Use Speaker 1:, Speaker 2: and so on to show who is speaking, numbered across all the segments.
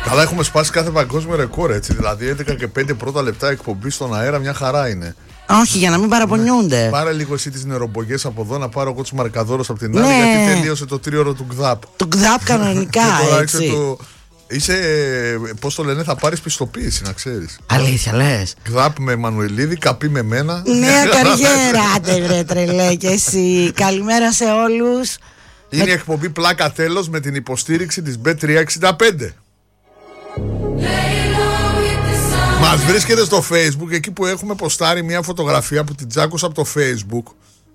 Speaker 1: Αλλά έχουμε σπάσει κάθε παγκόσμιο ρεκόρ, έτσι. Δηλαδή 11 και 5 πρώτα λεπτά εκπομπή στον αέρα, μια χαρά είναι.
Speaker 2: Όχι, για να μην παραπονιούνται.
Speaker 1: Πάρε λίγο εσύ τις νερομπογιές από εδώ, να πάρω εγώ τους μαρκαδόρους από την άλλη, γιατί τελείωσε το τρίωρο του ΚΔΑΠ.
Speaker 2: Το ΚΔΑΠ κανονικά, έτσι.
Speaker 1: Είσαι, πώς το λένε, θα πάρεις πιστοποίηση, να ξέρεις.
Speaker 2: Αλήθεια λες?
Speaker 1: ΚΔΑΠ με Μανουελίδη, καπί με μένα.
Speaker 2: Νέα καριέρα, άντε βρε τρελέ και εσύ. Καλημέρα σε όλους.
Speaker 1: Είναι η εκπομπή Πλάκα Τέλος με την υποστήριξη της Bet365. Μας βρίσκεται στο Facebook, εκεί που έχουμε ποστάρει μια φωτογραφία που την τσάκωσα από το Facebook.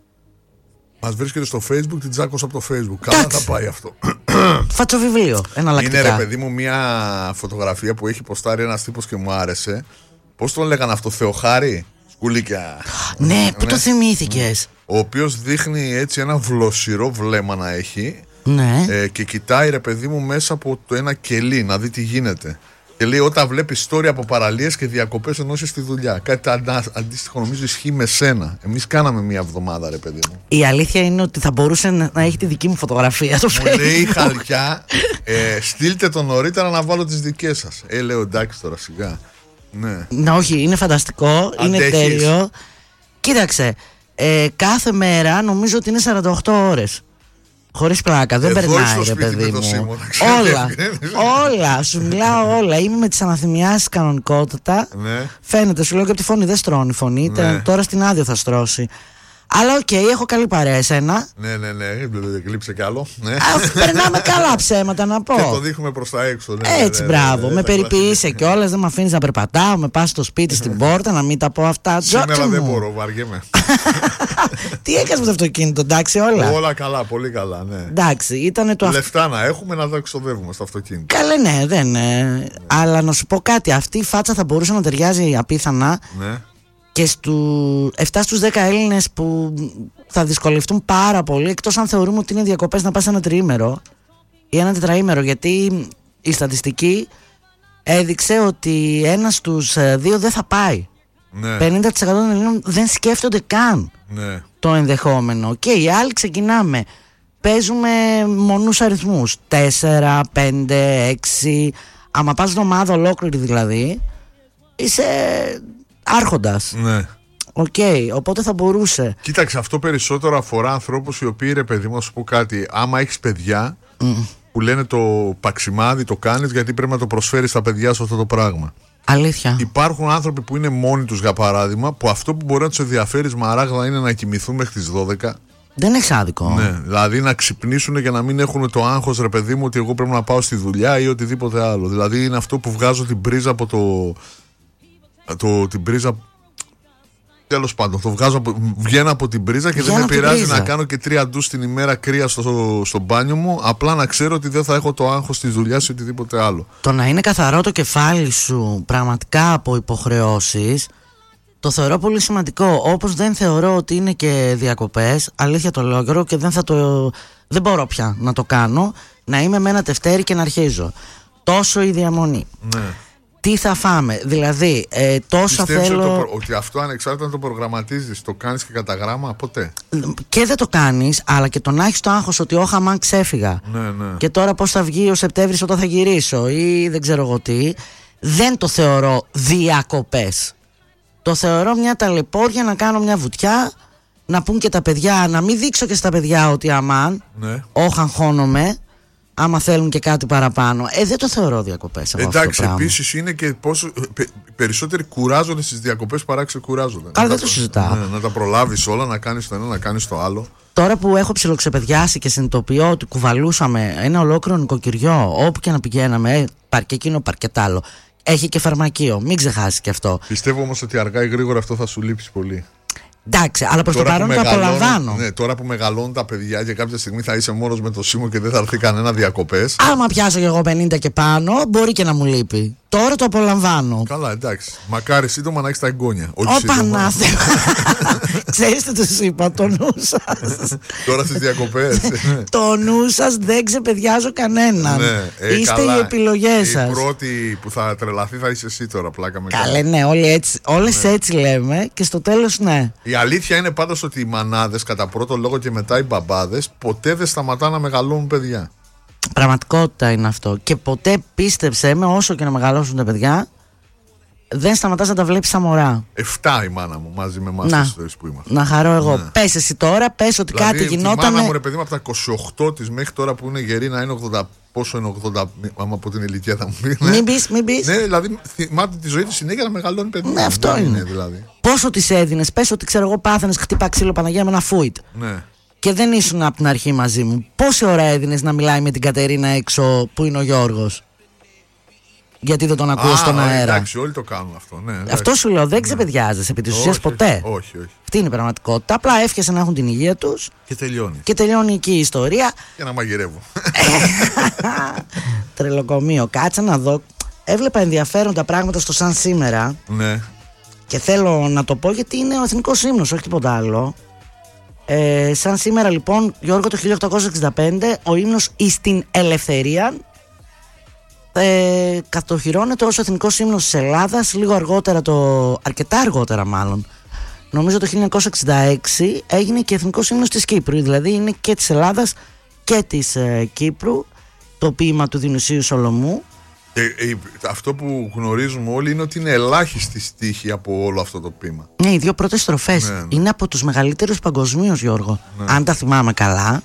Speaker 1: Μας βρίσκεται στο Facebook, την τσάκωσα από το Facebook. Καλά θα πάει αυτό.
Speaker 2: Φατσοβιβλίο, εναλλακτικά.
Speaker 1: Είναι ρε παιδί μου μια φωτογραφία που έχει ποστάρει ένας τύπος και μου άρεσε. Πώς τον λέγανε αυτό, Θεοχάρη? Σκουλίκια.
Speaker 2: Ναι, πού το θυμήθηκες?
Speaker 1: Ο οποίος δείχνει έτσι ένα βλοσιρό βλέμμα να έχει.
Speaker 2: Ναι.
Speaker 1: Και κοιτάει ρε παιδί μου μέσα από το ένα κελί να δει τι γίνεται. Και λέει όταν βλέπεις story από παραλίες και διακοπές ενώ είσαι στη δουλειά. Κάτι αντίστοιχο νομίζω ισχύει με σένα. Εμείς κάναμε μια εβδομάδα ρε παιδί μου.
Speaker 2: Η αλήθεια είναι ότι θα μπορούσε να έχει τη δική μου φωτογραφία στο Facebook.
Speaker 1: Μου λέει η Χαλκιά, στείλτε το νωρίτερα να βάλω τις δικές σας. Λέω εντάξει τώρα σιγά. Ναι.
Speaker 2: Να, όχι, είναι φανταστικό,
Speaker 1: Αντέχεις.
Speaker 2: είναι τέλειο. Κοίταξε, κάθε μέρα νομίζω ότι είναι 48 ώρες. Χωρίς πλάκα, δεν περνάει ρε παιδί μου. Όλα, σου μιλάω όλα. Είμαι με τις αναθυμιάσεις κανονικότητα.
Speaker 1: Ναι.
Speaker 2: Φαίνεται, σου λέω και από τη φωνή δεν στρώνει η φωνή.
Speaker 1: Ναι.
Speaker 2: Τώρα στην άδειο θα στρώσει. Αλλά οκ, έχω καλή παρέα εσένα.
Speaker 1: Ναι, κλείψε κι άλλο. Ναι.
Speaker 2: Περνάμε καλά ψέματα να πω.
Speaker 1: Και το δείχνουμε προς τα έξω. Ναι,
Speaker 2: έτσι, μπράβο. Με περιποιείσαι κιόλας, δεν με αφήνεις να περπατάω, με πας στο σπίτι στην πόρτα, να μην τα πω αυτά.
Speaker 1: Σήμερα δεν μπορώ, βαριέμαι.
Speaker 2: Τι έκανες με το αυτοκίνητο, εντάξει, όλα?
Speaker 1: Όλα καλά, πολύ καλά, ναι.
Speaker 2: Εντάξει, ήτανε το
Speaker 1: λεφτά να έχουμε να τα εξοδεύουμε στο αυτοκίνητο.
Speaker 2: Καλέ, ναι, δεν. Ναι. Αλλά να σου πω κάτι, αυτή η φάτσα θα μπορούσε να ταιριάζει απίθανα.
Speaker 1: Ναι.
Speaker 2: Και 7 στους 10 Έλληνες που θα δυσκολευτούν πάρα πολύ, εκτός αν θεωρούμε ότι είναι διακοπές, να πας ένα τριήμερο ή ένα τετραήμερο. Γιατί η στατιστική έδειξε ότι 1 στους 2 δεν θα πάει.
Speaker 1: Ναι.
Speaker 2: 50% των Ελλήνων δεν σκέφτονται καν το ενδεχόμενο. Και οι άλλοι ξεκινάμε. Παίζουμε μονούς αριθμούς. 4, 5, 6. Άμα πας εβδομάδα ολόκληρη δηλαδή, είσαι άρχοντας.
Speaker 1: Ναι.
Speaker 2: Οκ, οπότε θα μπορούσε.
Speaker 1: Κοίταξε, αυτό περισσότερο αφορά ανθρώπους οι οποίοι, ρε παιδί μου, να σου πω κάτι. Άμα έχεις παιδιά που λένε το παξιμάδι το κάνεις γιατί πρέπει να το προσφέρεις στα παιδιά σου αυτό το πράγμα.
Speaker 2: Αλήθεια.
Speaker 1: Υπάρχουν άνθρωποι που είναι μόνοι τους, για παράδειγμα, που αυτό που μπορεί να τους ενδιαφέρει σμαράγδα είναι να κοιμηθούν μέχρι τις 12.
Speaker 2: Δεν έχει άδικο.
Speaker 1: Ναι, δηλαδή να ξυπνήσουν και να μην έχουν το άγχος, ρε παιδί μου, ότι εγώ πρέπει να πάω στη δουλειά ή οτιδήποτε άλλο. Δηλαδή είναι αυτό που βγάζω την πρίζα από την πρίζα. Τέλος πάντων, βγαίνω από την πρίζα και δεν με πειράζει να κάνω και 3 ντους την ημέρα κρύα στο μπάνιο μου. Απλά να ξέρω ότι δεν θα έχω το άγχος της δουλειάς ή οτιδήποτε άλλο. Το
Speaker 2: να είναι καθαρό το κεφάλι σου πραγματικά από υποχρεώσεις, το θεωρώ πολύ σημαντικό. Όπως δεν θεωρώ ότι είναι και διακοπές, αλήθεια το λέω, και δεν μπορώ πια να το κάνω, να είμαι με ένα τευτέρι και να αρχίζω. Τόσο η διαμονή. Ναι. Τι θα φάμε, δηλαδή τόσα θέλω.
Speaker 1: Ότι αυτό ανεξάρτητα να το προγραμματίζεις, το κάνεις και κατά γράμμα, ποτέ.
Speaker 2: Και δεν το κάνεις, αλλά και το να έχεις το άγχος ότι όχα μαν ξέφυγα.
Speaker 1: Ναι.
Speaker 2: Και τώρα πώς θα βγει ο Σεπτέμβρης όταν θα γυρίσω ή δεν ξέρω εγώ τι. Δεν το θεωρώ διακοπές. Το θεωρώ μια ταλαιπώρια να κάνω μια βουτιά, να πούν και τα παιδιά, να μην δείξω και στα παιδιά ότι αμάν, όχα αγχώνομαι. Άμα θέλουν και κάτι παραπάνω. Δεν το θεωρώ διακοπές.
Speaker 1: Εντάξει, επίσης είναι και πόσο περισσότεροι κουράζονται στις διακοπές παρά ξεκουράζονται.
Speaker 2: Αλλά δεν το συζητάω.
Speaker 1: Να τα προλάβεις όλα, να κάνεις το ένα, να κάνεις το άλλο.
Speaker 2: Τώρα που έχω ψιλοξεπαιδιάσει και συνειδητοποιώ ότι κουβαλούσαμε ένα ολόκληρο νοικοκυριό, όπου και να πηγαίναμε, παρκέ εκείνο, παρκέ τ' άλλο. Έχει και φαρμακείο, μην ξεχάσεις και αυτό.
Speaker 1: Πιστεύω όμως ότι αργά ή γρήγορα αυτό θα σου λείψει πολύ.
Speaker 2: Εντάξει, αλλά προς το παρόν το απολαμβάνω.
Speaker 1: Ναι, τώρα που μεγαλώνουν τα παιδιά και κάποια στιγμή θα είσαι μόνος με το Σίμω και δεν θα έρθει κανένα διακοπές.
Speaker 2: Άμα πιάσω κι εγώ 50 και πάνω, μπορεί και να μου λείπει. Τώρα το απολαμβάνω.
Speaker 1: Καλά, εντάξει. Μακάρι σύντομα να έχεις τα εγγόνια.
Speaker 2: Όχι Πανάθεμα. Ξέρεις τι τους είπα, το νου σας.
Speaker 1: Τώρα στις διακοπές.
Speaker 2: Το νου σας δεν ξεπαιδιάζω κανέναν. Είστε οι επιλογές σας.
Speaker 1: Η πρώτη που θα τρελαθεί θα είσαι εσύ τώρα, πλάκα με.
Speaker 2: Καλέ, ναι, όλες έτσι λέμε και στο τέλος ναι.
Speaker 1: Η αλήθεια είναι πάντως ότι οι μανάδες, κατά πρώτο λόγο και μετά οι μπαμπάδες, ποτέ δεν σταματά να μεγαλώνουν παιδιά.
Speaker 2: Πραγματικότητα είναι αυτό. Και ποτέ, πίστεψέ με, όσο και να μεγαλώσουν τα παιδιά, δεν σταματάς να τα βλέπεις σαν μωρά.
Speaker 1: 7 η μάνα μου μαζί με εμάς τις ιστορίες που είμαστε.
Speaker 2: Να χαρώ εγώ.
Speaker 1: Ναι.
Speaker 2: Πες εσύ τώρα, πες ότι
Speaker 1: δηλαδή,
Speaker 2: κάτι γινόταν.
Speaker 1: Η μάνα μου, ρε παιδί μου, από τα 28 της μέχρι τώρα που είναι γερή να είναι 80. Πόσο είναι 80, άμα από την ηλικία θα μου πει. Ναι.
Speaker 2: Μην πεις.
Speaker 1: Ναι, δηλαδή θυμάται τη ζωή της συνέχεια να μεγαλώνει παιδί.
Speaker 2: Ναι, αυτό είναι.
Speaker 1: Δηλαδή.
Speaker 2: Πόσο της έδινες, πες ότι ξέρω εγώ πάθαινες χτύπα ξύλο Παναγία με ένα φούιτ.
Speaker 1: Ναι.
Speaker 2: Και δεν ήσουν από την αρχή μαζί μου. Πόση ώρα έδινες να μιλάει με την Κατερίνα έξω που είναι ο Γιώργος? Γιατί δεν τον ακούω στον αέρα.
Speaker 1: Εντάξει, όλοι το κάνουν αυτό. Ναι,
Speaker 2: αυτό σου λέω, δεν ξεπαιδιάζεσαι επί της ουσίας ποτέ.
Speaker 1: Όχι.
Speaker 2: Αυτή είναι η πραγματικότητα. Απλά εύχεσαι να έχουν την υγεία τους.
Speaker 1: Και
Speaker 2: τελειώνει εκεί η ιστορία.
Speaker 1: Και να μαγειρεύω.
Speaker 2: Τρελοκομείο. Κάτσε να δω. Έβλεπα ενδιαφέροντα πράγματα στο Σαν Σήμερα.
Speaker 1: Ναι.
Speaker 2: Και θέλω να το πω γιατί είναι ο εθνικός ύμνος, όχι τίποτα άλλο. Σαν Σήμερα λοιπόν, Γιώργο, το 1865 ο ύμνος εις την ελευθερία κατοχυρώνεται ως ο εθνικός ύμνος της Ελλάδας. Λίγο αργότερα, αρκετά αργότερα μάλλον, νομίζω το 1966 έγινε και εθνικός ύμνος της Κύπρου. Δηλαδή είναι και της Ελλάδας και της Κύπρου το ποίημα του Διονυσίου Σολομού.
Speaker 1: Αυτό που γνωρίζουμε όλοι είναι ότι είναι ελάχιστη στίχη από όλο αυτό το ποίημα.
Speaker 2: Ναι, οι δύο πρώτες στροφές είναι από τους μεγαλύτερους παγκοσμίως, Γιώργο. Αν τα θυμάμαι καλά,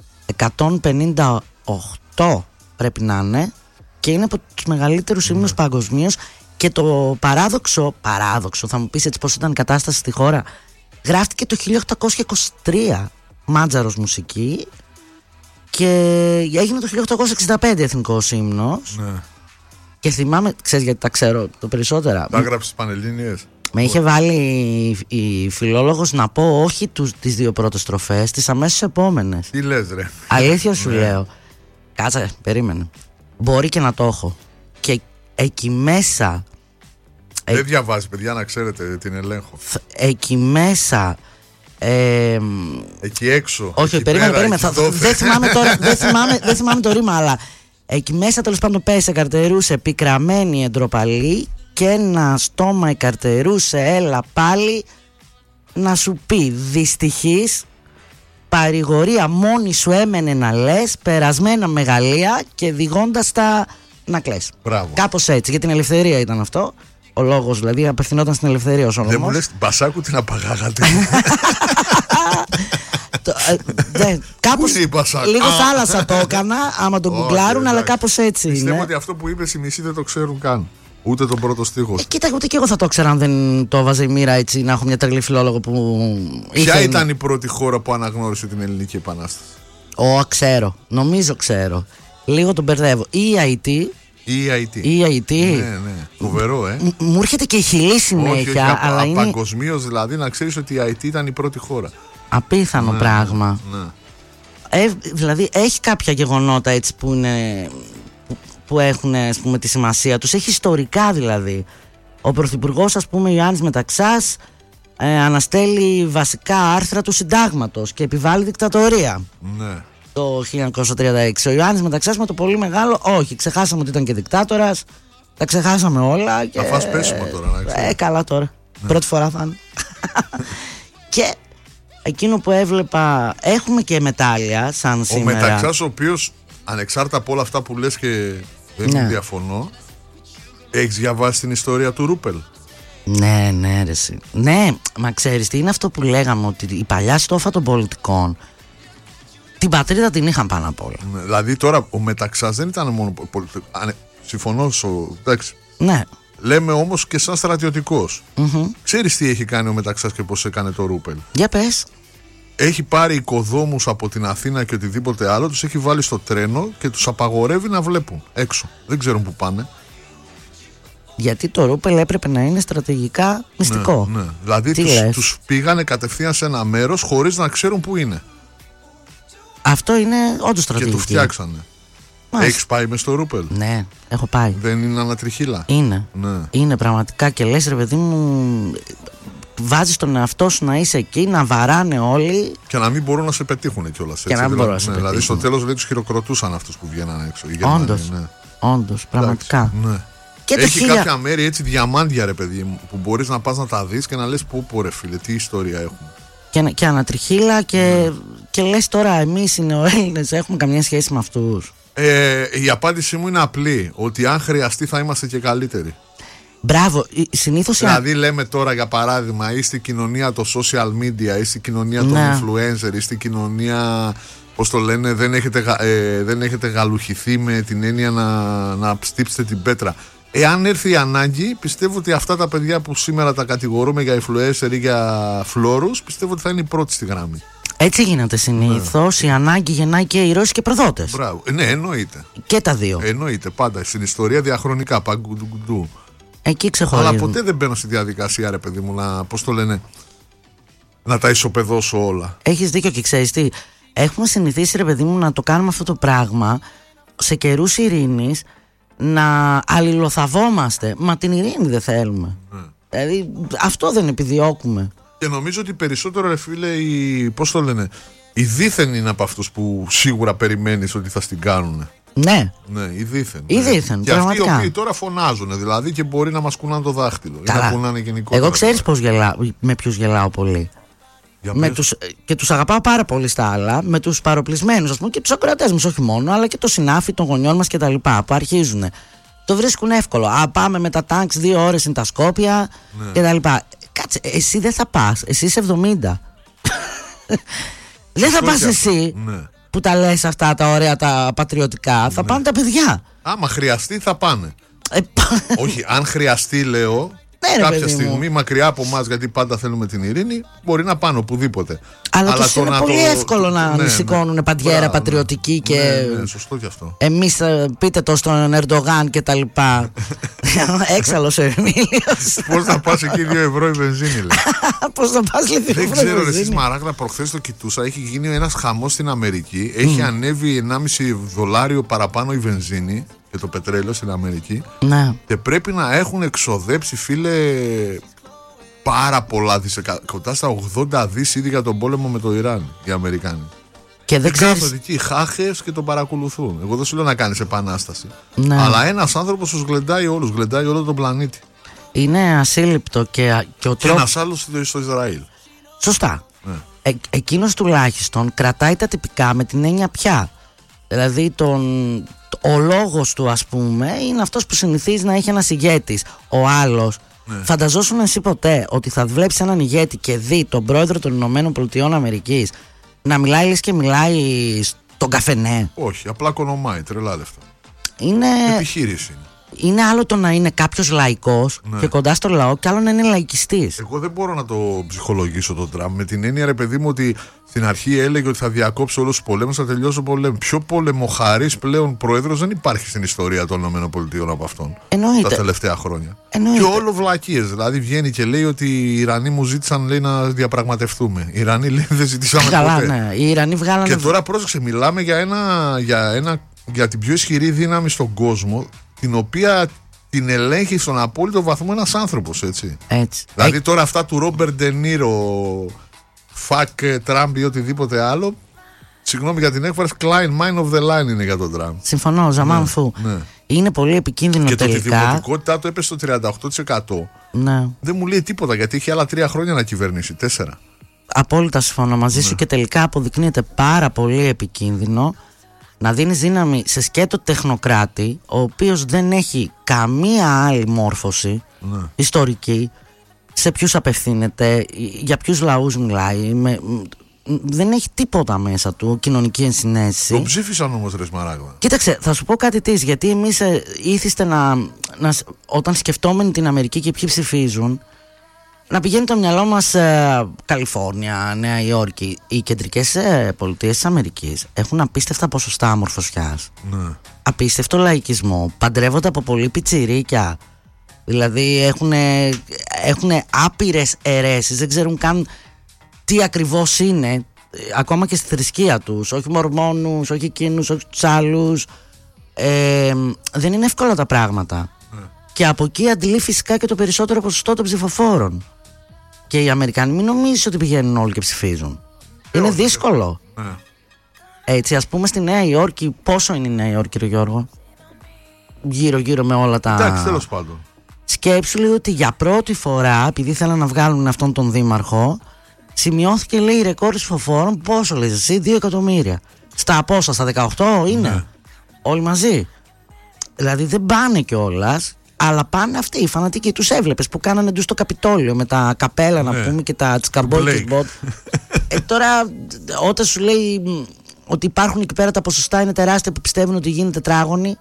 Speaker 2: 158 πρέπει να είναι, και είναι από τους μεγαλύτερους ύμνους παγκοσμίως. Και το παράδοξο, θα μου πεις έτσι πώς ήταν η κατάσταση στη χώρα, γράφτηκε το 1823, Μάντζαρος μουσική, και έγινε το 1865 εθνικός ύμνος.
Speaker 1: Ναι.
Speaker 2: Και θυμάμαι, ξέρεις γιατί τα ξέρω το περισσότερα.
Speaker 1: Τα έγραψε στις Πανελλήνιες.
Speaker 2: Με είχε βάλει η φιλόλογος να πω όχι τις δύο πρώτες στροφές, τις αμέσως επόμενες.
Speaker 1: Τι λες ρε?
Speaker 2: Αλήθεια σου λέω. Κάτσε, περίμενε. Μπορεί και να το έχω. Και εκεί μέσα.
Speaker 1: Δεν διαβάζει, παιδιά, να ξέρετε, την ελέγχω.
Speaker 2: Εκεί μέσα.
Speaker 1: Εκεί έξω.
Speaker 2: Όχι,
Speaker 1: εκεί
Speaker 2: περίμενε.
Speaker 1: Δεν
Speaker 2: θυμάμαι τώρα, δεν θυμάμαι το ρήμα, αλλά εκεί μέσα τέλος πάντων πέσε, καρτερούσε πικραμένη εντροπαλή και ένα στόμα εκαρτερούσε, έλα πάλι να σου πει δυστυχής. Παρηγορία μόνη σου έμενε να λες, περασμένα μεγαλεία και διηγώντας τα να κλαις.
Speaker 1: Μπράβο.
Speaker 2: Κάπως έτσι, για την ελευθερία ήταν αυτό. Ο λόγος δηλαδή απευθυνόταν στην ελευθερία ο Σολομός.
Speaker 1: Δεν μου λες Μπασάκου την απαγάγατε?
Speaker 2: Κάπως λίγο θάλασσα το έκανα, άμα τον γκουγκλάρουν, αλλά κάπως έτσι είναι.
Speaker 1: Πιστεύω ότι αυτό που είπες οι μισοί δεν το ξέρουν καν. Ούτε τον πρώτο στίχο.
Speaker 2: Κοίτα, ούτε και εγώ θα το ήξερα αν δεν το έβαζε η μοίρα έτσι, να έχω μια τρελή φιλόλογο που.
Speaker 1: Ποια ήταν η πρώτη χώρα που αναγνώρισε την Ελληνική Επανάσταση?
Speaker 2: Ξέρω. Νομίζω ξέρω. Λίγο τον μπερδεύω. EIT.
Speaker 1: Ναι. Φοβερό,
Speaker 2: Μου έρχεται και η Χιλή συνέχεια.
Speaker 1: Όχι,
Speaker 2: αλλά είναι.
Speaker 1: Παγκοσμίως δηλαδή, να ξέρεις ότι η IT ήταν η πρώτη χώρα.
Speaker 2: Απίθανο πράγμα.
Speaker 1: Ναι.
Speaker 2: Δηλαδή έχει κάποια γεγονότα έτσι που είναι. Που έχουν, ας πούμε, τη σημασία τους. Έχει ιστορικά δηλαδή. Ο πρωθυπουργός, ας πούμε, Ιωάννης Μεταξάς, αναστέλει βασικά άρθρα του συντάγματος και επιβάλλει δικτατορία.
Speaker 1: Ναι.
Speaker 2: Το 1936. Ο Ιωάννης Μεταξάς με το πολύ μεγάλο, όχι, ξεχάσαμε ότι ήταν και δικτάτορας. Τα ξεχάσαμε όλα. Και...
Speaker 1: Θα φας πέσιμο τώρα, να ξέρεις.
Speaker 2: Καλά τώρα. Ναι. Πρώτη φορά θα είναι. Και εκείνο που έβλεπα, έχουμε και μετάλλια σαν σήμερα.
Speaker 1: Ο Μεταξάς, ο οποίος, ανεξάρτητα από όλα αυτά που λες και δεν διαφωνώ, έχεις διαβάσει την ιστορία του Ρούπελ?
Speaker 2: Ναι, ρε εσύ. Ναι, μα ξέρεις τι είναι αυτό που λέγαμε, ότι η παλιά στόφα των πολιτικών την πατρίδα την είχαν πάνω απ' όλα.
Speaker 1: Ναι, δηλαδή τώρα ο Μεταξάς δεν ήταν μόνο συμφωνώ εντάξει.
Speaker 2: Ναι.
Speaker 1: Λέμε όμως και σαν στρατιωτικός. Ξέρεις τι έχει κάνει ο Μεταξάς και πώς έκανε το Ρούπελ?
Speaker 2: Για πες.
Speaker 1: Έχει πάρει οικοδόμους από την Αθήνα και οτιδήποτε άλλο, τους έχει βάλει στο τρένο και τους απαγορεύει να βλέπουν έξω. Δεν ξέρουν που πάνε.
Speaker 2: Γιατί το Ρούπελ έπρεπε να είναι στρατηγικά μυστικό.
Speaker 1: Ναι. Δηλαδή τους πήγανε κατευθείαν σε ένα μέρος χωρίς να ξέρουν που είναι.
Speaker 2: Αυτό είναι όντως στρατηγική.
Speaker 1: Και του φτιάξανε. Έχεις πάει μες στο Ρούπελ?
Speaker 2: Ναι, έχω πάει.
Speaker 1: Δεν είναι ανατριχύλα?
Speaker 2: Είναι.
Speaker 1: Ναι.
Speaker 2: Είναι πραγματικά, και λες ρε παιδί μου, βάζεις τον εαυτό σου να είσαι εκεί, να βαράνε όλοι.
Speaker 1: Και να μην μπορούν να σε πετύχουν κιόλας.
Speaker 2: Και να μην μπορούν να σε πετύχουν.
Speaker 1: Δηλαδή στο τέλος τους χειροκροτούσαν αυτούς που βγαίναν έξω.
Speaker 2: Όντως, πραγματικά.
Speaker 1: Ναι. Και έχει κάποια μέρη έτσι διαμάντια, ρε παιδί μου, που μπορείς να πας να τα δεις και να λες πω ρε φίλε, τι ιστορία έχουμε.
Speaker 2: Και ανατριχύλα και λες τώρα εμείς οι νεοέλληνες έχουμε καμιά σχέση με αυτούς?
Speaker 1: Η απάντησή μου είναι απλή. Ότι αν χρειαστεί θα είμαστε και καλύτεροι.
Speaker 2: Μπράβο, συνήθως.
Speaker 1: Δηλαδή λέμε τώρα για παράδειγμα, ή στην κοινωνία το social media, ή στην κοινωνία των influencer, ή στην κοινωνία, πώς το λένε, δεν έχετε γαλουχηθεί με την έννοια να στύψετε την πέτρα. Εάν έρθει η ανάγκη, πιστεύω ότι αυτά τα παιδιά που σήμερα τα κατηγορούμε για influencer ή για φλόρους, πιστεύω ότι θα είναι οι πρώτοι στη γραμμή.
Speaker 2: Έτσι γίνεται συνήθως. Η ανάγκη γεννάει και ηρώες και προδότες.
Speaker 1: Μπράβο. Ναι, εννοείται.
Speaker 2: Και τα δύο.
Speaker 1: Εννοείται πάντα. Στην ιστορία διαχρονικά. Παγκουντουγκουντου.
Speaker 2: Εκεί ξεχωρίζουν.
Speaker 1: Αλλά ποτέ δεν μπαίνω στη διαδικασία, ρε παιδί μου, να τα ισοπεδώσω όλα.
Speaker 2: Έχεις δίκιο και ξέρεις τι. Έχουμε συνηθίσει, ρε παιδί μου, να το κάνουμε αυτό το πράγμα σε καιρούς ειρήνης, να αλληλοθαβόμαστε. Μα την ειρήνη δεν θέλουμε. Δηλαδή αυτό δεν επιδιώκουμε.
Speaker 1: Και νομίζω ότι περισσότερο, ρε φίλε, οι δίθεν είναι από αυτούς που σίγουρα περιμένεις ότι θα στην κάνουν.
Speaker 2: Ναι,
Speaker 1: οι δίθεν.
Speaker 2: Και αυτοί
Speaker 1: οι οποίοι τώρα φωνάζουν, δηλαδή, και μπορεί να μας κουνάνε το δάχτυλο. Ή να κουνάνε γενικότερα.
Speaker 2: Εγώ ξέρεις με ποιους γελάω πολύ. Και τους αγαπάω πάρα πολύ στα άλλα, με τους παροπλισμένους, ας πούμε, και τους ακροατές μας, όχι μόνο, αλλά και το συνάφι των γονιών μας κτλ. Που αρχίζουν. Το βρίσκουν εύκολο. Α, πάμε με τα τάγκς 2 ώρες είναι τα Σκόπια κτλ. Κάτσε, εσύ δεν θα πας, εσύ είσαι 70. Δεν θα πας εσύ που τα λες αυτά τα ωραία τα πατριωτικά. Θα πάνε τα παιδιά.
Speaker 1: Άμα χρειαστεί θα πάνε. Όχι, αν χρειαστεί, λέω, κάποια στιγμή μακριά από εμάς, γιατί πάντα θέλουμε την ειρήνη, μπορεί να πάνε οπουδήποτε.
Speaker 2: Αλλά τους είναι πολύ εύκολο να σηκώνουν παντιέρα πατριωτική και.
Speaker 1: Ναι, σωστό κι αυτό.
Speaker 2: Εμείς πείτε το στον Ερντογάν και τα λοιπά. Έξαλλος ο Ερμήλιος.
Speaker 1: Πώς θα πας εκεί 2 ευρώ η βενζίνη, λέει.
Speaker 2: Πώς θα πας, λέει, 2 ευρώ.
Speaker 1: Δεν ξέρω, εσείς Μαράγδα, προχθές το κοιτούσα. Έχει γίνει ένας χαμός στην Αμερική. Έχει ανέβει 1,5 δολάριο παραπάνω η βενζίνη και το πετρέλαιο στην Αμερική.
Speaker 2: Ναι.
Speaker 1: Και πρέπει να έχουν εξοδέψει, φίλε, πάρα πολλά κοντά στα 80 δις ήδη για τον πόλεμο με το Ιράν οι Αμερικάνοι.
Speaker 2: Και δεν ξέρεις.
Speaker 1: Κάθονται εκεί χάχες και τον παρακολουθούν. Εγώ δεν σου λέω να κάνεις επανάσταση.
Speaker 2: Ναι.
Speaker 1: Αλλά ένας άνθρωπος τους γλεντάει όλους, γλεντάει όλο τον πλανήτη.
Speaker 2: Είναι ασύλληπτο και ο τρόπος.
Speaker 1: Και ένας άλλος στο Ισραήλ.
Speaker 2: Σωστά. Ναι. Εκείνος τουλάχιστον κρατάει τα τυπικά με την έννοια πια. Δηλαδή ο λόγος του, ας πούμε, είναι αυτός που συνηθίζει να έχει ένας ηγέτης. Ο άλλος. Φανταζόσουν εσύ ποτέ ότι θα βλέπεις έναν ηγέτη και δει τον πρόεδρο των Ηνωμένων Πολιτειών Αμερικής να μιλάει λες και μιλάει στον καφενέ?
Speaker 1: Όχι, απλά κονομάει, τρελά λεφτά.
Speaker 2: Είναι
Speaker 1: επιχείρηση.
Speaker 2: Είναι άλλο το να είναι κάποιος λαϊκός και κοντά στο λαό, και άλλο να είναι λαϊκιστής.
Speaker 1: Εγώ δεν μπορώ να το ψυχολογήσω τον Τραμπ. Με την έννοια, ρε παιδί μου, ότι στην αρχή έλεγε ότι θα διακόψει όλους τους πολέμους, θα τελειώσει ο πολέμος. Πιο πολεμοχαρής πλέον πρόεδρος δεν υπάρχει στην ιστορία των ΗΠΑ από αυτόν.
Speaker 2: Εννοείται.
Speaker 1: Τα τελευταία χρόνια.
Speaker 2: Εννοείται.
Speaker 1: Και όλο βλακίες. Δηλαδή βγαίνει και λέει ότι οι Ιρανοί μου ζήτησαν, λέει, να διαπραγματευτούμε. Οι Ιρανοί, λέει, δεν ζητήσαμε ποτέ.
Speaker 2: Ναι. Οι Ιρανοί βγάλανε.
Speaker 1: Και τώρα πρόσεξε, μιλάμε για την πιο ισχυρή δύναμη στον κόσμο, την οποία την ελέγχει στον απόλυτο βαθμό ένας άνθρωπος, έτσι. Δηλαδή τώρα αυτά του Ρόμπερτ Ντενίρο, Φακ Τραμπ ή οτιδήποτε άλλο, συγγνώμη για την έκφραση, Klein Mind of the Line είναι για τον Τραμπ.
Speaker 2: Συμφωνώ, Ζαμάν Φου.
Speaker 1: Ναι.
Speaker 2: Είναι πολύ επικίνδυνο
Speaker 1: και
Speaker 2: τελικά.
Speaker 1: Και το ότι η δημοτικότητά του έπεσε στο 38%.
Speaker 2: Ναι.
Speaker 1: Δεν μου λέει τίποτα, γιατί έχει άλλα 3 χρόνια να κυβερνήσει, 4.
Speaker 2: Απόλυτα συμφωνώ μαζί σου, και τελικά αποδεικνύεται πάρα πολύ επικίνδυνο να δίνεις δύναμη σε σκέτο τεχνοκράτη, ο οποίος δεν έχει καμία άλλη μόρφωση ιστορική, σε ποιους απευθύνεται, για ποιους λαούς μιλάει, δεν έχει τίποτα μέσα του, κοινωνική ενσυναίσθηση.
Speaker 1: Το ψήφισαν όμως, ρε Σμαράγδα.
Speaker 2: Κοίταξε, θα σου πω κάτι της, γιατί εμείς ήθιστε όταν σκεφτόμενοι την Αμερική και ποιοι ψηφίζουν, να πηγαίνει το μυαλό μας Καλιφόρνια, Νέα Υόρκη. Οι κεντρικές πολιτείες της Αμερικής έχουν απίστευτα ποσοστά αμορφωσιάς.
Speaker 1: Ναι.
Speaker 2: Απίστευτο λαϊκισμό. Παντρεύονται από πολύ πιτσιρίκια. Δηλαδή έχουν άπειρες αιρέσεις. Δεν ξέρουν καν τι ακριβώς είναι. Ακόμα και στη θρησκεία τους. Όχι Μορμόνους, όχι εκείνους, όχι τους άλλους. Δεν είναι εύκολα τα πράγματα. Και από εκεί αντλεί φυσικά και το περισσότερο ποσοστό των ψηφοφόρων. Και οι Αμερικανοί, μην νομίζεις ότι πηγαίνουν όλοι και ψηφίζουν. Είναι δύσκολο. Έτσι, ας πούμε στη Νέα Υόρκη, πόσο είναι η Νέα Υόρκη, ρε Γιώργο? Γύρω-γύρω με όλα τα.
Speaker 1: Εντάξει, τέλος πάντων.
Speaker 2: Σκέψου λίγο ότι για πρώτη φορά, επειδή θέλαν να βγάλουν αυτόν τον δήμαρχο, σημειώθηκε, λέει, ρεκόρ ψηφοφόρων. Πόσο λες εσύ? 2 εκατομμύρια. Στα πόσα, στα 18 είναι? όλοι μαζί. Δηλαδή δεν πάνε κιόλας, αλλά πάνε αυτοί οι φανατικοί. Τους έβλεπες που κάνανε τους στο Καπιτόλιο με τα καπέλα, να πούμε, και τα τσικαμπόλ. Τώρα, όταν σου λέει ότι υπάρχουν εκεί πέρα τα ποσοστά είναι τεράστια που πιστεύουν ότι γίνεται τετράγωνη,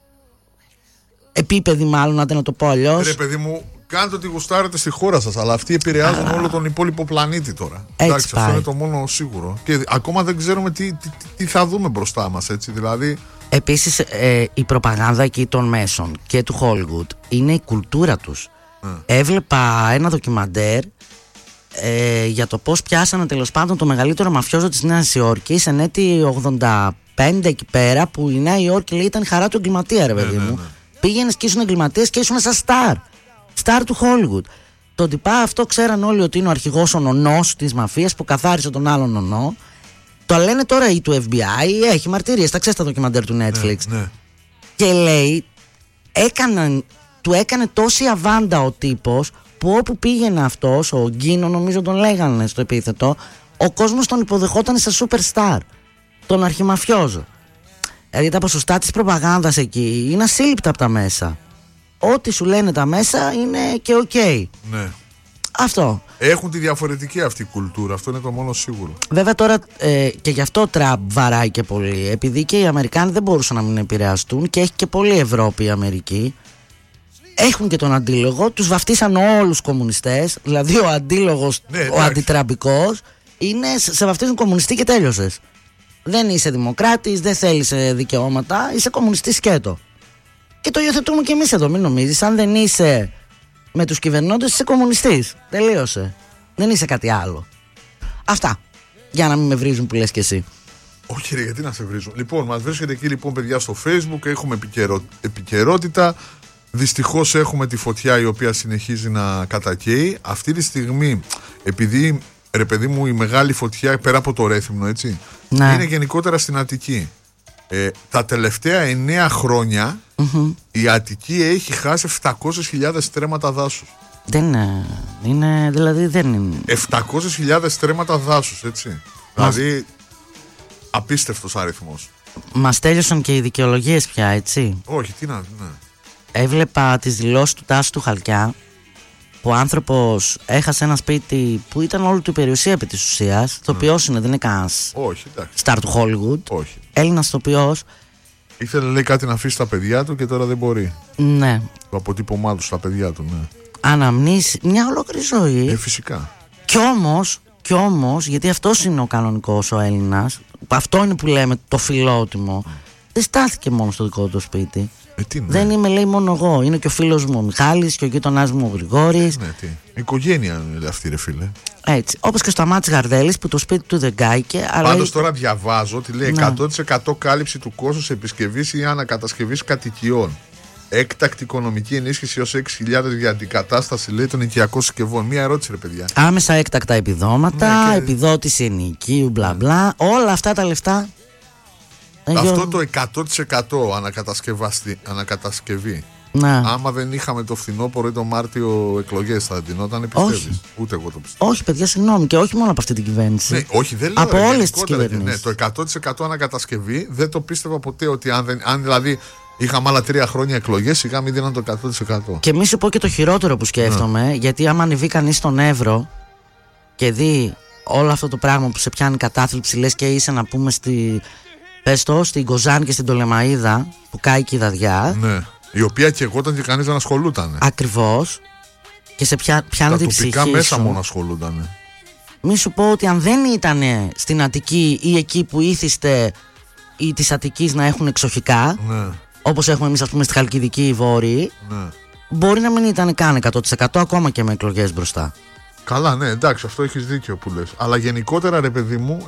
Speaker 2: επίπεδοι μάλλον, άντε να το πω αλλιώς.
Speaker 1: Ρε παιδί μου, κάντε ό,τι γουστάρετε στη χώρα σας, αλλά αυτοί επηρεάζουν όλο τον υπόλοιπο πλανήτη τώρα. Εντάξει, αυτό είναι το μόνο σίγουρο. Και ακόμα δεν ξέρουμε τι θα δούμε μπροστά μας, έτσι, δηλαδή.
Speaker 2: Επίσης, η προπαγάνδα εκεί των μέσων και του Hollywood είναι η κουλτούρα τους. Έβλεπα ένα ντοκιμαντέρ για το πώς πιάσανε τέλος πάντων το μεγαλύτερο μαφιόζο της Νέας Υόρκης εν έτη 85 εκεί πέρα, που η Νέα Υόρκη, λέει, ήταν η χαρά του εγκληματία, ρε παιδί μου. Πήγαινες και ήσουν εγκληματίας και ήσουν σαν στάρ του Hollywood. Το τυπά αυτό ξέραν όλοι ότι είναι ο αρχηγός, ο νονός της μαφίας που καθάρισε τον άλλον νονό. Το λένε τώρα ή του FBI, έχει μαρτυρίες, τα ξέρεις τα ντοκιμαντέρ του Netflix. Και λέει, του έκανε τόση αβάντα ο τύπος, που όπου πήγαινε αυτός, ο Γκίνο νομίζω τον λέγανε στο επίθετο, ο κόσμος τον υποδεχόταν σαν superstar, τον αρχιμαφιόζο. Δηλαδή τα ποσοστά της προπαγάνδας εκεί είναι ασύλληπτα από τα μέσα. Ό,τι σου λένε τα μέσα είναι και ok.
Speaker 1: Ναι.
Speaker 2: Αυτό.
Speaker 1: Έχουν τη διαφορετική αυτή κουλτούρα, αυτό είναι το μόνο σίγουρο.
Speaker 2: Βέβαια τώρα και γι' αυτό ο Τραμπ βαράει και πολύ, επειδή και οι Αμερικάνοι δεν μπορούσαν να μην επηρεαστούν και έχει και πολύ Ευρώπη η Αμερική. Έχουν και τον αντίλογο, τους βαφτίσαν όλους κομμουνιστές, δηλαδή ο αντίλογος, ο αντιτραμπικός, σε βαφτίζουν κομμουνιστή και τέλειωσες. Δεν είσαι δημοκράτης, δεν θέλεις δικαιώματα, είσαι κομμουνιστής σκέτο. Και το υιοθετούμε και εμείς εδώ, μην νομίζεις. Αν δεν είσαι με τους κυβερνώντες, είσαι κομμουνιστής. Τελείωσε. Δεν είσαι κάτι άλλο. Αυτά. Για να μην με βρίζουν που λες και εσύ.
Speaker 1: Όχι, ρε, γιατί να σε βρίζουν. Λοιπόν, μας βρίσκεται εκεί, λοιπόν, παιδιά, στο Facebook. Έχουμε επικαιρότητα. Δυστυχώς έχουμε τη φωτιά η οποία συνεχίζει να κατακαίει. Αυτή τη στιγμή, επειδή, ρε παιδί μου, η μεγάλη φωτιά πέρα από το Ρέθυμνο, έτσι, είναι γενικότερα στην Αττική. Τα τελευταία 9 χρόνια η Αττική έχει χάσει 700.000 στρέμματα δάσους.
Speaker 2: Δεν είναι, δηλαδή δεν είναι.
Speaker 1: 700.000 στρέμματα δάσους, έτσι. Δηλαδή απίστευτος αριθμός.
Speaker 2: Μας τέλειωσαν και οι δικαιολογίες πια, έτσι.
Speaker 1: Όχι, τι να, ναι.
Speaker 2: Έβλεπα τις δηλώσεις του Τάσου του Χαλκιά, που ο άνθρωπος έχασε ένα σπίτι που ήταν όλη του η περιουσία επί της ουσίας. Ηθοποιός είναι, δεν είναι κανένας στάρ του Hollywood.
Speaker 1: Όχι.
Speaker 2: Έλληνας ηθοποιός.
Speaker 1: Ήθελε, λέει, κάτι να αφήσει στα παιδιά του και τώρα δεν μπορεί.
Speaker 2: Ναι.
Speaker 1: Το αποτύπωμά του στα παιδιά του, ναι.
Speaker 2: Αναμνήσει μια ολόκληρη ζωή.
Speaker 1: Φυσικά.
Speaker 2: Κι όμως, γιατί αυτός είναι ο κανονικός ο Έλληνας, αυτό είναι που λέμε το φιλότιμο, δεν στάθηκε μόνο στο δικό του σπίτι.
Speaker 1: Ναι.
Speaker 2: Δεν είμαι, λέει, μόνο εγώ. Είναι και ο φίλος μου ο Μιχάλης και ο γείτονάς μου ο Γρηγόρης.
Speaker 1: Ναι, τι. Οικογένεια είναι αυτή, ρε φίλε.
Speaker 2: Έτσι. Όπως και στο Σταμάτης Γαρδέλης που το σπίτι του δεν κάηκε.
Speaker 1: Πάντως τώρα διαβάζω ότι λέει 100% κάλυψη του κόστους επισκευής ή ανακατασκευής κατοικιών. Έκτακτη οικονομική ενίσχυση ως 6.000 για αντικατάσταση, λέει, των οικιακών συσκευών. Μία ερώτηση, ρε παιδιά.
Speaker 2: Άμεσα έκτακτα επιδόματα, επιδότηση ενοικίου, μπλα μπλα. Όλα αυτά τα λεφτά.
Speaker 1: Αυτό το 100% ανακατασκευή.
Speaker 2: Ναι.
Speaker 1: Άμα δεν είχαμε το φθινόπωρο ή το Μάρτιο εκλογές, θα δινόταν, πιστεύεις? Ούτε εγώ το πιστεύω.
Speaker 2: Όχι, παιδιά, συγγνώμη, και όχι μόνο από αυτή την κυβέρνηση.
Speaker 1: Ναι, όχι, δεν λέω.
Speaker 2: Από όλες τις κυβερνήσεις.
Speaker 1: Ναι, το 100% ανακατασκευή δεν το πίστευα ποτέ, ότι αν δηλαδή είχαμε άλλα 3 χρόνια εκλογές, σιγά μην δίναν το 100%.
Speaker 2: Και μη σου πω και το χειρότερο που σκέφτομαι, γιατί άμα ανεβεί κανείς στον Εύρο και δει όλο αυτό το πράγμα που σε πιάνει κατάθλιψη, λες και είσαι, να πούμε, στην Κοζάνη και στην Τολεμαΐδα που κάει και η δαδιά.
Speaker 1: Ναι. Η οποία και εγώ και κανείς δεν ασχολούταν.
Speaker 2: Ακριβώς. Και σε πιάνει την ψυχή.
Speaker 1: Τα τοπικά μέσα μόνο ασχολούνταν.
Speaker 2: Μη σου πω ότι αν δεν ήταν στην Αττική ή εκεί που ήθιστε ή της Αττικής να έχουν εξοχικά, όπως έχουμε εμείς, ας πούμε, στη Χαλκιδική ή Βόρειη, μπορεί να μην ήταν καν 100% ακόμα και με εκλογές μπροστά.
Speaker 1: Καλά, ναι, εντάξει, αυτό έχεις δίκιο που λες. Αλλά γενικότερα, ρε παιδί μου,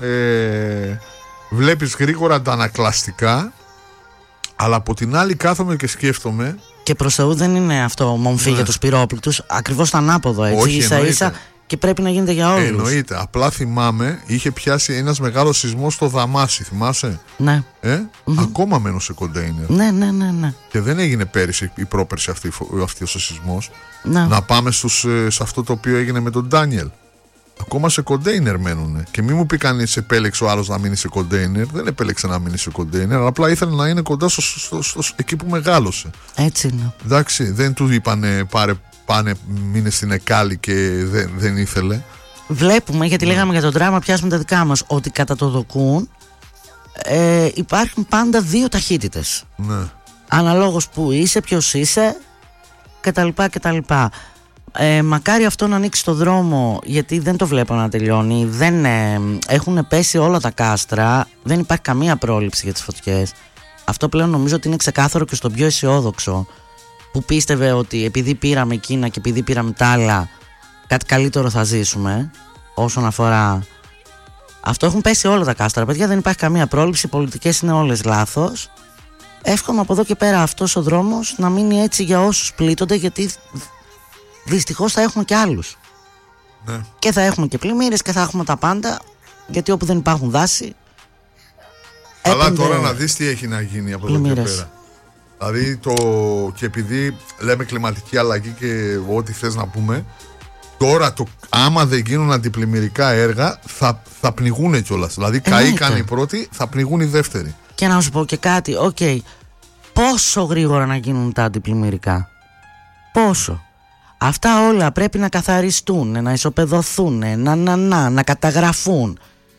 Speaker 1: βλέπεις γρήγορα αντανακλαστικά. Αλλά από την άλλη κάθομαι και σκέφτομαι.
Speaker 2: Και προς Θεού δεν είναι αυτό μομφή για τους πυρόπληκτους. Ακριβώς το ανάποδο, έτσι.
Speaker 1: Όχι,
Speaker 2: ίσα και πρέπει να γίνεται για όλους.
Speaker 1: Εννοείται. Απλά θυμάμαι, είχε πιάσει ένας μεγάλος σεισμός στο Δαμάσι, θυμάσαι?
Speaker 2: Ναι.
Speaker 1: Ακόμα μένω σε κοντέινερ.
Speaker 2: Ναι.
Speaker 1: Και δεν έγινε πέρυσι ή πρόπερσι αυτός ο σεισμός.
Speaker 2: Ναι.
Speaker 1: Να πάμε σε αυτό το οποίο έγινε με τον Ντάνιελ. ακόμα σε κοντέινερ μένουν. Και μη μου πει κανείς επέλεξε ο άλλος να μείνει σε κοντέινερ. Δεν επέλεξε να μείνει σε κοντέινερ, απλά ήθελε να είναι κοντά εκεί που μεγάλωσε.
Speaker 2: Έτσι είναι.
Speaker 1: Εντάξει, δεν του είπανε πάνε μείνε στην Εκάλη και δεν ήθελε.
Speaker 2: Βλέπουμε, γιατί λέγαμε για τον δράμα, πιάσουμε τα δικά μας, ότι κατά το δοκούν υπάρχουν πάντα δύο ταχύτητες.
Speaker 1: Ναι.
Speaker 2: Αναλόγως που είσαι, ποιος είσαι, κτλ. Μακάρι αυτό να ανοίξει το δρόμο, γιατί δεν το βλέπω να τελειώνει. Έχουν πέσει όλα τα κάστρα, δεν υπάρχει καμία πρόληψη για τις φωτιές. Αυτό πλέον νομίζω ότι είναι ξεκάθαρο και στον πιο αισιόδοξο, που πίστευε ότι επειδή πήραμε εκείνα και επειδή πήραμε τα άλλα, κάτι καλύτερο θα ζήσουμε. Όσον αφορά αυτό, έχουν πέσει όλα τα κάστρα, παιδιά, δεν υπάρχει καμία πρόληψη, οι πολιτικές είναι όλες λάθος. Εύχομαι από εδώ και πέρα αυτός ο δρόμος να μείνει έτσι για όσους πλήττονται, γιατί δυστυχώς θα έχουμε και άλλους.
Speaker 1: Ναι. Και
Speaker 2: θα έχουμε και πλημμύρες και θα έχουμε τα πάντα, γιατί όπου δεν υπάρχουν δάση.
Speaker 1: Αλλά τώρα να δεις τι έχει να γίνει από εδώ και πέρα. Δηλαδή και επειδή λέμε κλιματική αλλαγή και ό,τι θες να πούμε, τώρα άμα δεν γίνουν αντιπλημμυρικά έργα θα πνιγούν κιόλας. Δηλαδή καήκαν οι πρώτοι, θα πνιγούν οι δεύτεροι.
Speaker 2: Και να σου πω και κάτι, πόσο γρήγορα να γίνουν τα αντιπλημμυρικά? Πόσο? Αυτά όλα πρέπει να καθαριστούν, να ισοπεδωθούν, να καταγραφούν.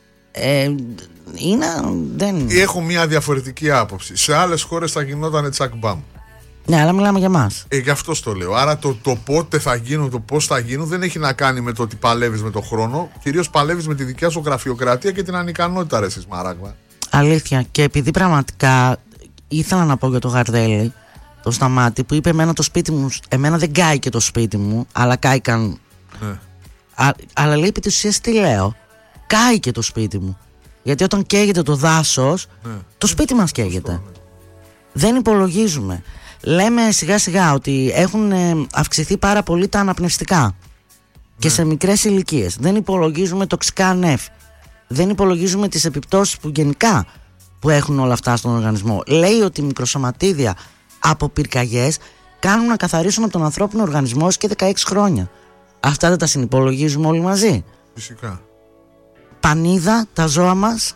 Speaker 1: Έχω μια διαφορετική άποψη. Σε άλλες χώρες θα γινόταν τσακμπάμ.
Speaker 2: Ναι, αλλά μιλάμε για μας.
Speaker 1: Γι' αυτό το λέω. Άρα το πότε θα γίνουν, το πώς θα γίνουν δεν έχει να κάνει με το ότι παλεύεις με τον χρόνο. Κυρίως παλεύεις με τη δικιά σου γραφειοκρατία και την ανικανότητα, ρε Σμαράγδα.
Speaker 2: Αλήθεια. Και επειδή πραγματικά ήθελα να πω για το Γαρδέλη, το Σταμάτη, που είπε εμένα το σπίτι μου, εμένα δεν κάηκε το σπίτι μου, αλλά κάηκαν.
Speaker 1: Ναι.
Speaker 2: Αλλά λέει επί της ουσίας τι λέω? Κάηκε το σπίτι μου. Γιατί όταν καίγεται το δάσος, το σπίτι μας καίγεται. Ναι. Δεν υπολογίζουμε. Λέμε σιγά σιγά ότι έχουν αυξηθεί πάρα πολύ τα αναπνευστικά και σε μικρές ηλικίες. Δεν υπολογίζουμε τοξικά νεφ. Δεν υπολογίζουμε τις επιπτώσεις που γενικά που έχουν όλα αυτά στον οργανισμό. Λέει ότι μικροσωματίδια από πυρκαγιές κάνουν να καθαρίσουν από τον ανθρώπινο οργανισμό και 16 χρόνια. Αυτά δεν τα συνυπολογίζουμε όλοι μαζί?
Speaker 1: Φυσικά.
Speaker 2: Πανίδα, τα ζώα μας.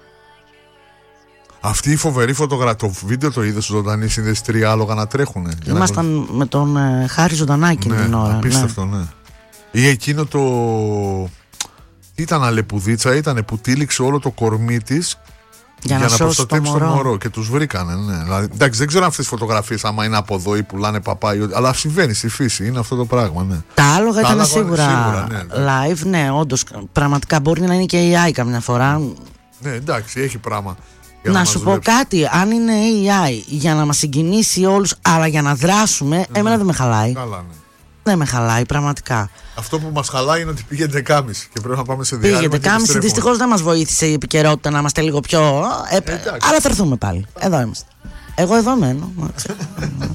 Speaker 1: Αυτή η φοβερή φωτογραφία, το βίντεο το είδες ζωντανή σύνδεση, 3 άλογα να τρέχουνε?
Speaker 2: Ήμασταν με τον Χάρη Ζωντανάκη την ώρα.
Speaker 1: Απίστευτο, ναι. Ή εκείνο ήταν αλεπουδίτσα, ήταν που τύλιξε όλο το κορμί της για να προστατέψει το μωρό. Και τους βρήκανε, ναι. Δηλαδή, εντάξει, δεν ξέρω αν αυτές τις φωτογραφίες άμα είναι από εδώ ή πουλάνε παπά, αλλά συμβαίνει στη φύση, είναι αυτό το πράγμα, ναι.
Speaker 2: Τα άλογα ήταν σίγουρα live, ναι, όντως. Πραγματικά μπορεί να είναι και AI καμιά φορά.
Speaker 1: Ναι, εντάξει, έχει πράγμα.
Speaker 2: Να σου πω κάτι, αν είναι AI για να μας συγκινήσει όλους, αλλά για να δράσουμε, εμένα δεν με χαλάει.
Speaker 1: Καλά, ναι.
Speaker 2: Δεν με χαλάει, πραγματικά.
Speaker 1: Αυτό που μας χαλάει είναι ότι πήγε 11.30 και πρέπει να πάμε σε διάρκεια.
Speaker 2: Πήγε 11.30, δυστυχώς δεν μας βοήθησε η επικαιρότητα να είμαστε λίγο πιο. Αλλά θα έρθουμε πάλι. Εδώ είμαστε. Εγώ εδώ μένω.